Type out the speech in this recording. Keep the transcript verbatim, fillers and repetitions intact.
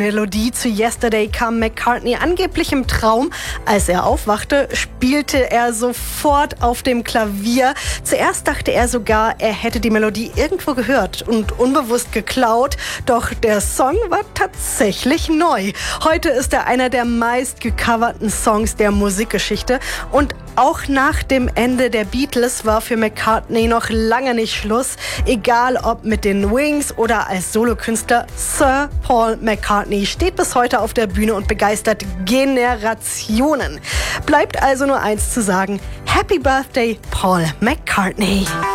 Melodie zu Yesterday kam McCartney angeblich im Traum. Als er aufwachte, spielte er sofort auf dem Klavier. Zuerst dachte er sogar, er hätte die Melodie irgendwo gehört und unbewusst geklaut. Doch der Song war tatsächlich neu. Heute ist er einer der meist gecoverten Songs der Musikgeschichte. Und auch nach dem Ende der Beatles war für McCartney noch lange nicht Schluss. Egal ob mit den Wings oder als Solokünstler, Sir Paul McCartney steht bis heute auf der Bühne und begeistert Generationen. Bleibt also nur eins zu sagen: Happy Birthday, Paul McCartney.